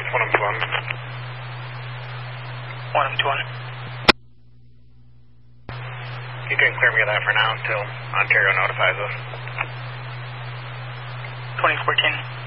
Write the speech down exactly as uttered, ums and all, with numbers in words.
one M two one. one M two one. You can clear me of that for now until Ontario notifies us. twenty fourteen.